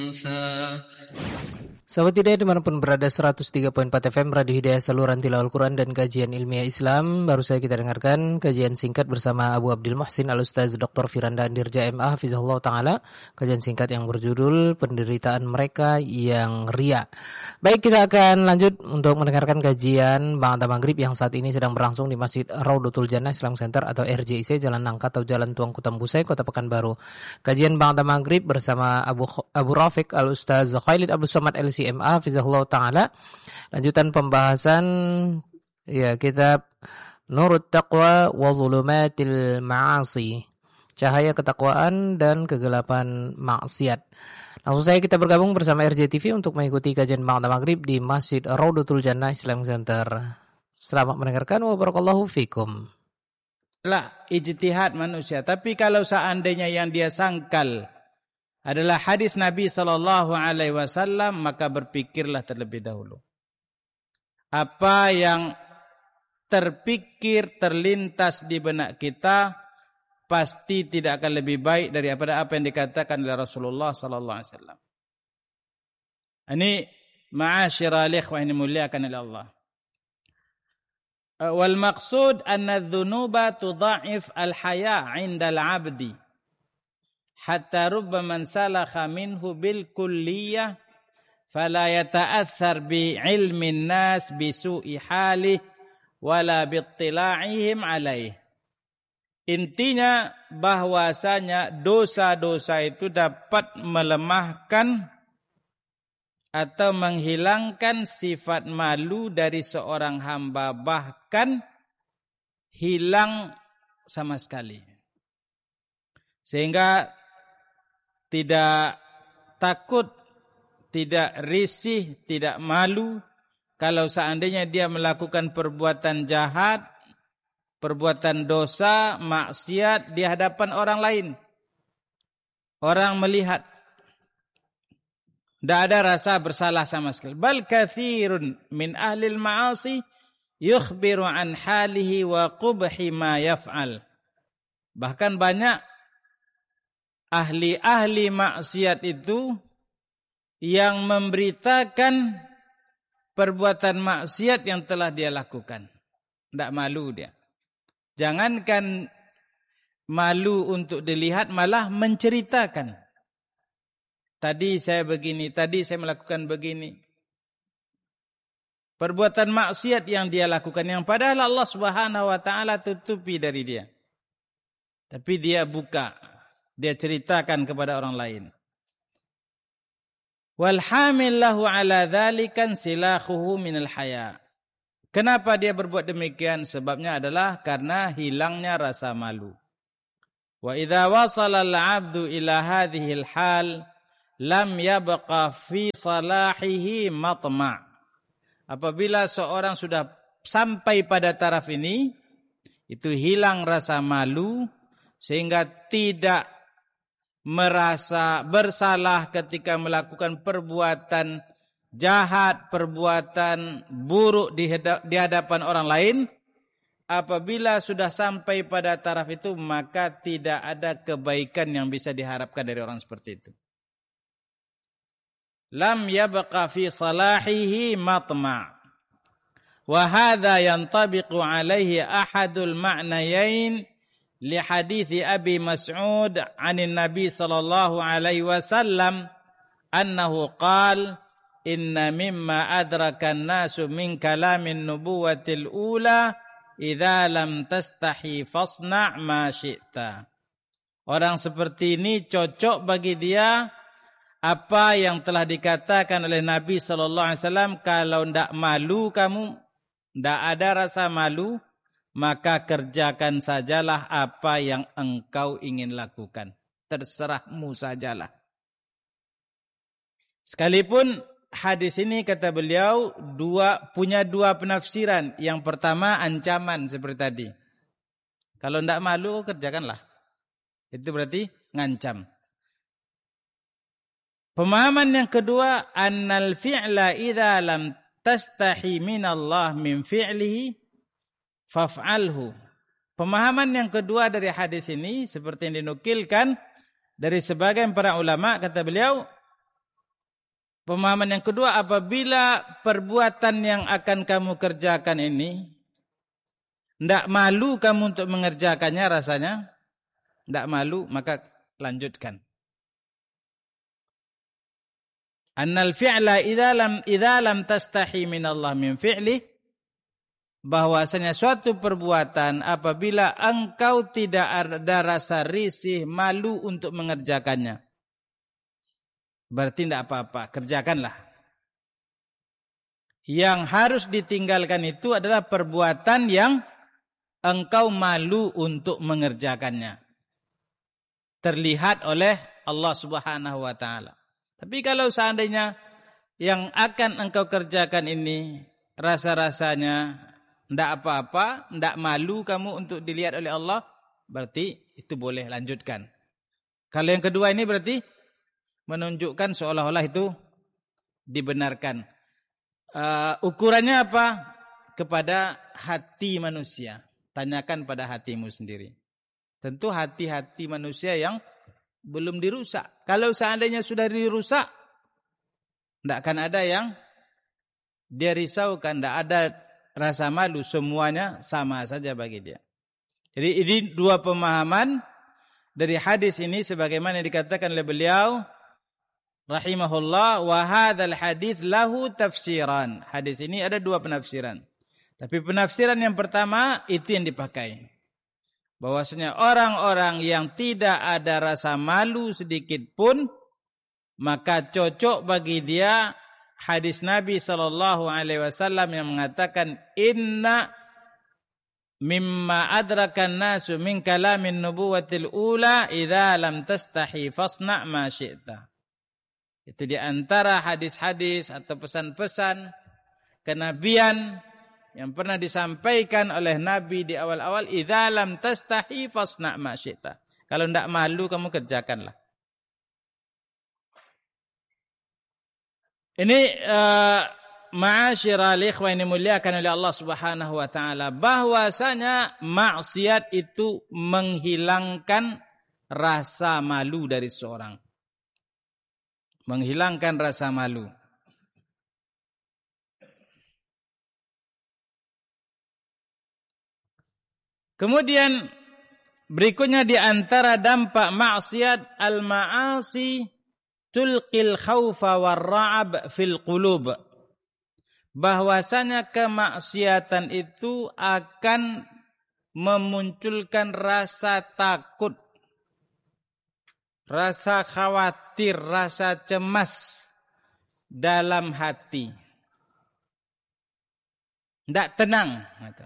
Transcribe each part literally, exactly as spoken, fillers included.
Sahabat Hidayah dimanapun berada, seratus tiga koma empat F M Radio Hidayah, saluran tilawah Al-Quran dan kajian ilmiah Islam. Baru saja kita dengarkan kajian singkat bersama Abu Abdul Muhsin Al-Ustaz Doktor Firanda Andirja M A Hafizahullah Ta'ala. Kajian singkat yang berjudul Penderitaan Mereka Yang Ria. Baik, kita akan lanjut untuk mendengarkan kajian Ba'da Maghrib yang saat ini sedang berlangsung di Masjid Raudatul Jannah Islam Center atau R J I C, Jalan Nangka atau Jalan Tuang Kutambusai, Kota Pekanbaru. Kajian Ba'da Maghrib bersama Abu Abu Rafiq Al-Ustaz Khalid Abdul Somad L C M A Hafizahullah Ta'ala. Lanjutan pembahasan ya kitab Nurut Taqwa wa Zulumatil Ma'asi, cahaya ketakwaan dan kegelapan maksiat. Langsung saja kita bergabung bersama R J T V untuk mengikuti kajian Ba'da Maghrib di Masjid Raudatul Jannah Islam Center. Selamat mendengarkan wa barakallahu fikum. Lah ijtihad manusia, tapi kalau seandainya yang dia sangkal adalah hadis Nabi sallallahu alaihi wasallam, maka berpikirlah terlebih dahulu. Apa yang terpikir, terlintas di benak kita pasti tidak akan lebih baik daripada apa yang dikatakan oleh Rasulullah sallallahu alaihi wasallam. Ini ma'asyiral ikhwah ini muliakan oleh Allah. Wal maqsud anna adh-dhunuba tudha'if al-haya 'inda al-'abdi hatta rubbama salakha minhu bil kulliyah fala yata'athar bi ilmin nas bi su'i halih wala bi ittila'ihim alaih. Intinya bahwasanya dosa-dosa itu dapat melemahkan atau menghilangkan sifat malu dari seorang hamba, bahkan hilang sama sekali. Sehingga tidak takut, tidak risih, tidak malu kalau seandainya dia melakukan perbuatan jahat, perbuatan dosa, maksiat di hadapan orang lain. Orang melihat, tidak ada rasa bersalah sama sekali. Bal kathirun min ahlil ma'asi yukhbiru an halihi wa qubhi ma yaf'al. Bahkan banyak ahli-ahli maksiat itu yang memberitakan perbuatan maksiat yang telah dia lakukan. Tidak malu dia. Jangankan malu untuk dilihat, malah menceritakan. Tadi saya begini, tadi saya melakukan begini. Perbuatan maksiat yang dia lakukan, yang padahal Allah Subhanahu wa taala tutupi dari dia. Tapi dia buka, dia ceritakan kepada orang lain. Wal hamil lahu ala dzalikan silahuhu minal haya. Kenapa dia berbuat demikian? Sebabnya adalah karena hilangnya rasa malu. Wa idza wasala al-'abdu ila hadhihi al-hal lam yabqa fi salahihi matma'. Apabila seorang sudah sampai pada taraf ini, itu hilang rasa malu sehingga tidak merasa bersalah ketika melakukan perbuatan jahat, perbuatan buruk di hadapan orang lain. Apabila sudah sampai pada taraf itu, maka tidak ada kebaikan yang bisa diharapkan dari orang seperti itu. Lam yabqa fi salahihi matma'. Wa hadha yantabiqu alaihi ahadul ma'nayain li hadithi Abi Mas'ud 'anil Nabi sallallahu alaihi wasallam annahu qala inna mimma adraka an-nasu min kalamin nubuwatil ula idza lam tastahi fasna' ma syi'ta. Orang seperti ini cocok bagi dia apa yang telah dikatakan oleh Nabi sallallahu alaihi wasallam, kalau ndak malu kamu, ndak ada rasa malu, maka kerjakan sajalah apa yang engkau ingin lakukan. Terserahmu sajalah. Sekalipun hadis ini kata beliau dua punya dua penafsiran. Yang pertama ancaman seperti tadi. Kalau ndak malu kerjakanlah. Itu berarti ngancam. Pemahaman yang kedua, annal fi'la idza lam tastahi minallah min fi'lihi faf'alhu. Pemahaman yang kedua dari hadis ini seperti yang dinukilkan dari sebagian para ulama, kata beliau, Pemahaman yang kedua, apabila perbuatan yang akan kamu kerjakan ini tidak malu kamu untuk mengerjakannya rasanya, tidak malu, maka lanjutkan. Annal fi'la idza lam idza lam tastahi min Allah min fi'li, bahwasanya suatu perbuatan apabila engkau tidak ada rasa risih, malu untuk mengerjakannya, berarti tidak apa-apa, kerjakanlah. Yang harus ditinggalkan itu adalah perbuatan yang engkau malu untuk mengerjakannya, terlihat oleh Allah Subhanahu wa taala. Tapi kalau seandainya yang akan engkau kerjakan ini rasa-rasanya tidak apa-apa, tidak malu kamu untuk dilihat oleh Allah, berarti itu boleh lanjutkan. Kalau yang kedua ini berarti menunjukkan seolah-olah itu dibenarkan. Uh, ukurannya apa? Kepada hati manusia. Tanyakan pada hatimu sendiri. Tentu hati-hati manusia yang belum dirusak. Kalau seandainya sudah dirusak, tidak akan ada yang dia risaukan, tidak ada rasa malu, semuanya sama saja bagi dia. Jadi ini dua pemahaman dari hadis ini sebagaimana dikatakan oleh beliau rahimahullah, wa hadzal hadits lahu tafsiran. Hadis ini ada dua penafsiran. Tapi penafsiran yang pertama itu yang dipakai. Bahwasanya orang-orang yang tidak ada rasa malu sedikit pun, maka cocok bagi dia hadis Nabi sallallahu alaihi wasallam yang mengatakan inna mimma adrakan nasu min kalamin nubuwatil ula idza lam tastahi fasna ma syi'ta. Itu di antara hadis-hadis atau pesan-pesan kenabian yang pernah disampaikan oleh Nabi di awal-awal, idza lam tastahi fasna ma syi'ta. Kalau tidak malu kamu kerjakanlah. Ini uh, ma'asyiral ikhwan yang dimuliakan oleh Allah Subhanahu wa taala, bahwasanya maksiat itu menghilangkan rasa malu dari seorang. Menghilangkan rasa malu. Kemudian berikutnya di antara dampak maksiat, al-ma'asi tulqil khaufa war-ra'ab fil qulub. Bahwasanya kemaksiatan itu akan memunculkan rasa takut, rasa khawatir, rasa cemas dalam hati. Tidak tenang.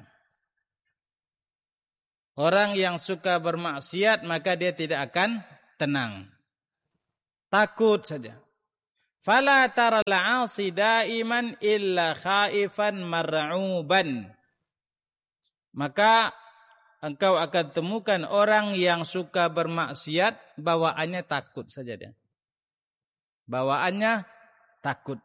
Orang yang suka bermaksiat maka dia tidak akan tenang. Takut saja. Fala taral 'asi daiman illa khaifan mar'uban. Maka engkau akan temukan orang yang suka bermaksiat bawaannya takut saja dia. Bawaannya takut.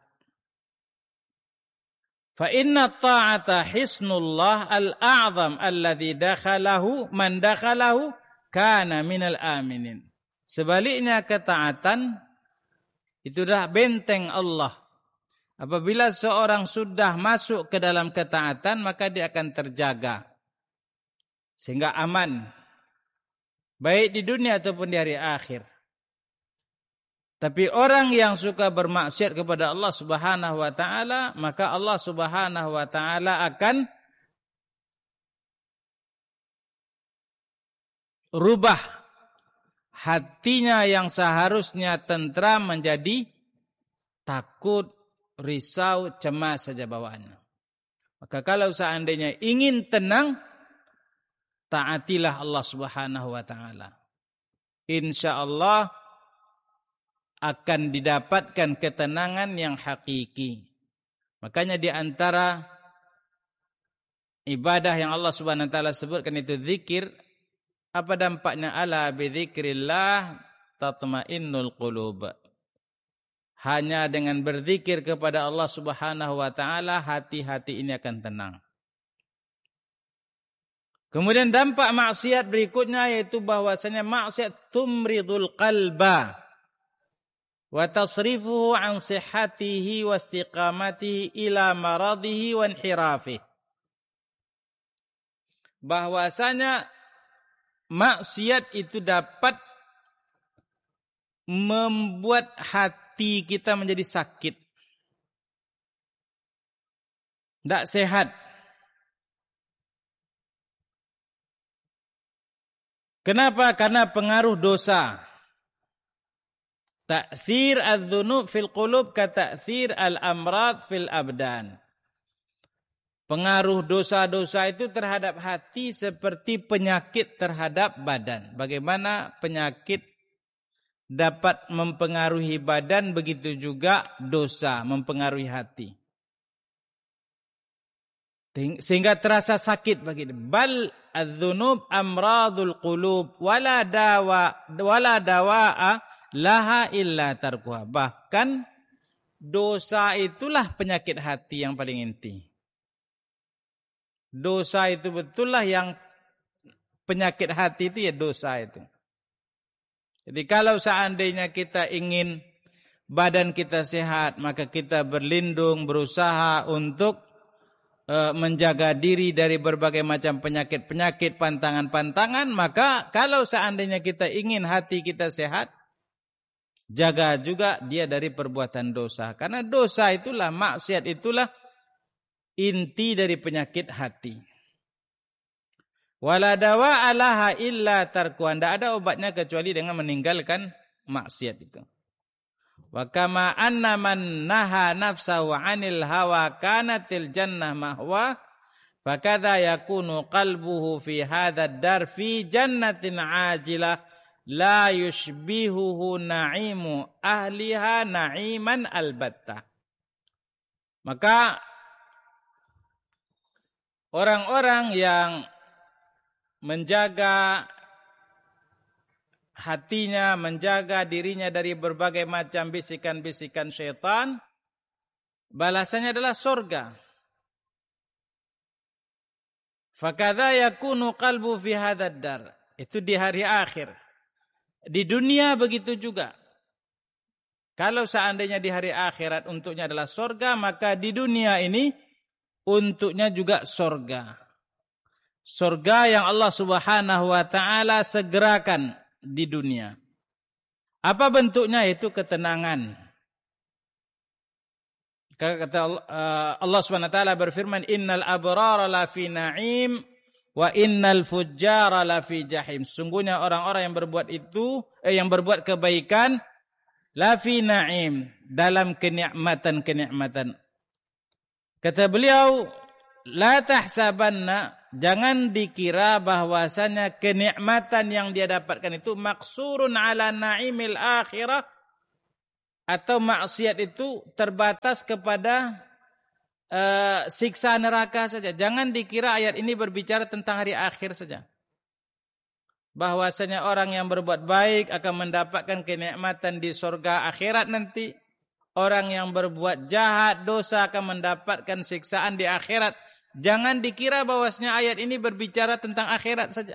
Fa inna ta'ata hisnullah al-a'zam alladhi dakhalahu man dakhalahu kana minal aminin. Sebaliknya ketaatan itu dah benteng Allah. Apabila seorang sudah masuk ke dalam ketaatan maka dia akan terjaga sehingga aman baik di dunia ataupun di hari akhir. Tapi orang yang suka bermaksiat kepada Allah Subhanahu wa taala, maka Allah Subhanahu wa taala akan rubah hatinya yang seharusnya tentram menjadi takut, risau, cemas saja bawaannya. Maka kalau seandainya ingin tenang, taatilah Allah Subhanahu wa taala. Insyaallah akan didapatkan ketenangan yang hakiki. Makanya di antara ibadah yang Allah Subhanahu wa taala sebutkan itu zikir, apa dampaknya? Ala bidzikrillah tatmainnul qulub. Hanya dengan berzikir kepada Allah Subhanahu wa taala hati-hati ini akan tenang. Kemudian dampak maksiat berikutnya yaitu bahwasanya maksiat tumridul qalba. wa tasrifuhu an sihhatihi wa istiqamatihi ila maradihi wa inhirafihi. Bahwasanya maksiat itu dapat membuat hati kita menjadi sakit, tidak sehat. Kenapa? Karena pengaruh dosa. Ta'thir adz-dzunub fil qulub ka ta'thir al-amrad fil abdan. Pengaruh dosa-dosa itu terhadap hati seperti penyakit terhadap badan. Bagaimana penyakit dapat mempengaruhi badan, begitu juga dosa mempengaruhi hati. Sehingga terasa sakit bagi dia. Bal adz-dzunub amradul qulub wala dawa wala dawaa laha illa tarkuha. Bahkan dosa itulah penyakit hati yang paling inti. Dosa itu betullah yang penyakit hati itu, ya dosa itu. Jadi kalau seandainya kita ingin badan kita sehat, maka kita berlindung, berusaha untuk uh, menjaga diri dari berbagai macam penyakit-penyakit, pantangan-pantangan. Maka kalau seandainya kita ingin hati kita sehat, jaga juga dia dari perbuatan dosa. Karena dosa itulah, maksiat itulah inti dari penyakit hati. Wala dawa alaha illa tarkuha. Tidak ada obatnya kecuali dengan meninggalkan maksiat itu. Wa kama anna man naha nafsahu 'anil hawa kanatil jannah mahwa, fakadha yakunu qalbuhu fi hadzal dar fi jannatin 'ajilah la yushbihuhu na'imu ahliha na'iman albattah. Maka orang-orang yang menjaga hatinya, menjaga dirinya dari berbagai macam bisikan-bisikan syaitan, balasannya adalah surga. Fakadha yakunu qalbu fi hadzal dar. Itu di hari akhir. Di dunia begitu juga. Kalau seandainya di hari akhirat untuknya adalah surga, maka di dunia ini untuknya juga surga. Surga yang Allah Subhanahu wa taala segerakan di dunia. Apa bentuknya? Itu ketenangan. Kata Allah Subhanahu wa taala berfirman, innal abrara lafi na'im wa innal fujjara lafi jahim. Sungguhnya orang-orang yang berbuat itu eh, yang berbuat kebaikan lafi na'im, dalam kenikmatan-kenikmatan. Kata beliau, la tahsabanna, jangan dikira bahwasanya kenikmatan yang dia dapatkan itu maksurun ala na'imil akhirah, atau maksiat itu terbatas kepada uh, siksa neraka saja. Jangan dikira ayat ini berbicara tentang hari akhir saja. Bahwasanya orang yang berbuat baik akan mendapatkan kenikmatan di surga akhirat nanti. Orang yang berbuat jahat, dosa akan mendapatkan siksaan di akhirat. Jangan dikira bahwasanya ayat ini berbicara tentang akhirat saja.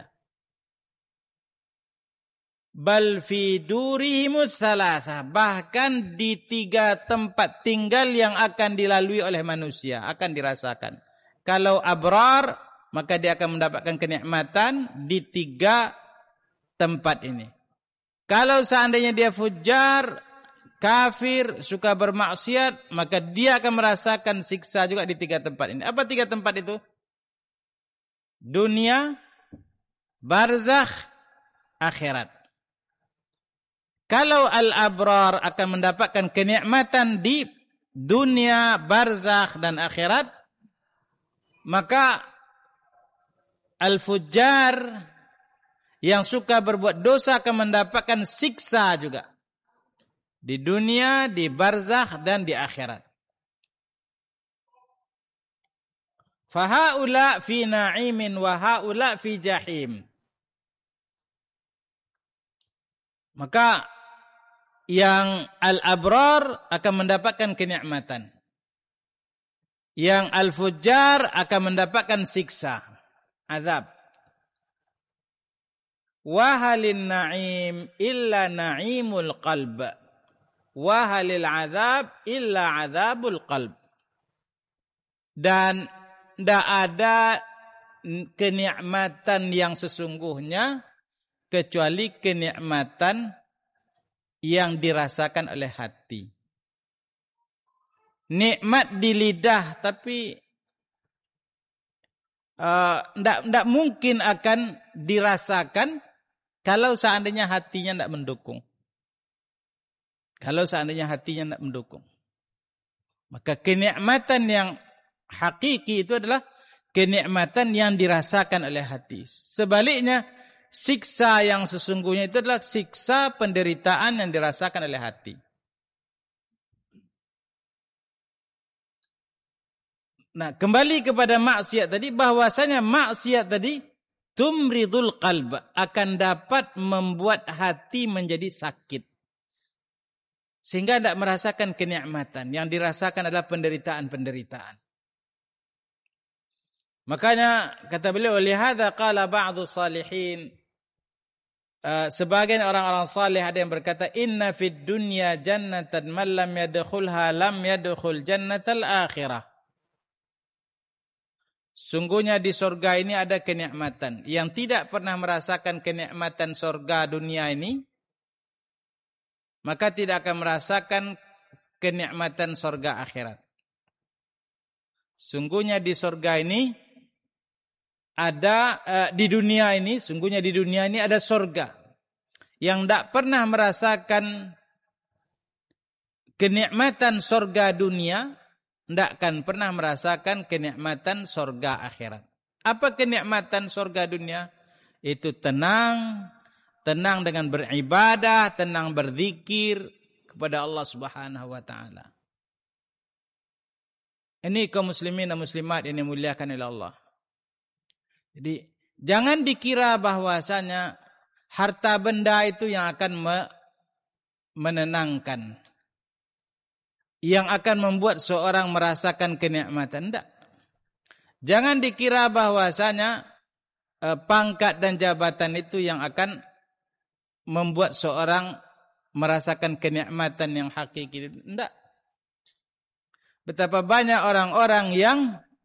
Bal fi durihimus tsalatsa, bahkan di tiga tempat tinggal yang akan dilalui oleh manusia akan dirasakan. Kalau abrar, maka dia akan mendapatkan kenikmatan di tiga tempat ini. Kalau seandainya dia fujar, kafir, suka bermaksiat, maka dia akan merasakan siksa juga di tiga tempat ini. Apa tiga tempat itu? Dunia, barzakh, akhirat. Kalau al-abrar akan mendapatkan kenikmatan di dunia, barzakh, dan akhirat, maka al-fujjar yang suka berbuat dosa akan mendapatkan siksa juga di dunia, di barzakh, dan di akhirat. Fahaula fi na'imin wa haula fi jahim. Maka yang al-abrar akan mendapatkan kenikmatan. Yang al-fujjar akan mendapatkan siksa, azab. Wa halin na'im illa na'imul qalb. wa halil azab illa azabul qalb. Dan tidak ada kenikmatan yang sesungguhnya kecuali kenikmatan yang dirasakan oleh hati. Nikmat di lidah tapi tidak uh, tidak mungkin akan dirasakan kalau seandainya hatinya tidak mendukung. Kalau seandainya hatinya tidak mendukung. Maka kenikmatan yang hakiki itu adalah kenikmatan yang dirasakan oleh hati. Sebaliknya, siksa yang sesungguhnya itu adalah siksa penderitaan yang dirasakan oleh hati. Nah, kembali kepada maksiat tadi, bahwasanya maksiat tadi tumridul qalb, akan dapat membuat hati menjadi sakit. Sehingga tidak merasakan kenikmatan, yang dirasakan adalah penderitaan-penderitaan. Makanya kata beliau, lihada qala ba'du salihin, uh, sebagian orang-orang salih ada yang berkata, inna fid dunya jannatan man lam yadkhulha lam yadkhul jannatal akhirah. Sungguhnya di surga ini ada kenikmatan. Yang tidak pernah merasakan kenikmatan surga dunia ini, maka tidak akan merasakan kenikmatan surga akhirat. Sungguhnya di surga ini ada, uh, di dunia ini, sungguhnya di dunia ini ada surga. Yang tidak pernah merasakan kenikmatan surga dunia, tidak akan pernah merasakan kenikmatan surga akhirat. Apa kenikmatan surga dunia? Itu tenang, tenang dengan beribadah, tenang berzikir kepada Allah Subhanahu wa taala. Ini kaum muslimin dan muslimat yang dimuliakan oleh Allah. Jadi jangan dikira bahwasanya harta benda itu yang akan me- menenangkan, yang akan membuat seorang merasakan kenikmatan. Tidak. Jangan dikira bahwasanya eh, pangkat dan jabatan itu yang akan membuat seorang merasakan kenikmatan yang hakiki. Tidak. Betapa banyak orang-orang yang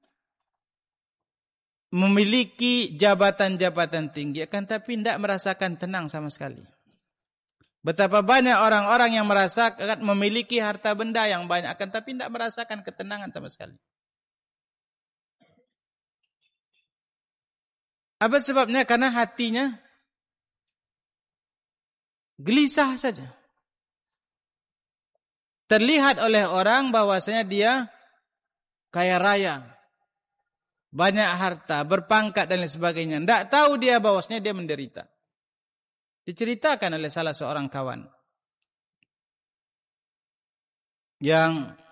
memiliki jabatan-jabatan tinggi, akan tapi tidak merasakan tenang sama sekali. Betapa banyak orang-orang yang merasakan memiliki harta benda yang banyak, akan tapi tidak merasakan ketenangan sama sekali. Apa sebabnya? Karena hatinya gelisah saja. Terlihat oleh orang bahwasanya dia kaya raya, banyak harta, berpangkat dan lain sebagainya. Tidak tahu dia bahwasanya dia menderita. Diceritakan oleh salah seorang kawan yang